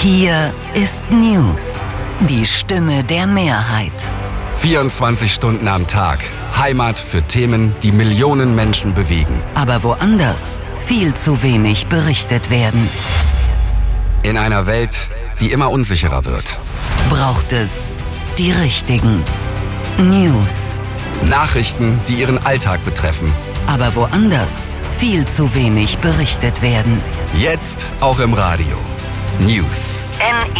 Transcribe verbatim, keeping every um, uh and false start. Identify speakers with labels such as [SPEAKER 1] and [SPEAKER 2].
[SPEAKER 1] Hier ist News, die Stimme der Mehrheit.
[SPEAKER 2] vierundzwanzig Stunden am Tag. Heimat für Themen, die Millionen Menschen bewegen.
[SPEAKER 1] Aber woanders viel zu wenig berichtet werden.
[SPEAKER 2] In einer Welt, die immer unsicherer wird.
[SPEAKER 1] Braucht es die richtigen News.
[SPEAKER 2] Nachrichten, die Ihren Alltag betreffen.
[SPEAKER 1] Aber woanders viel zu wenig berichtet werden.
[SPEAKER 2] Jetzt auch im Radio. News.
[SPEAKER 1] N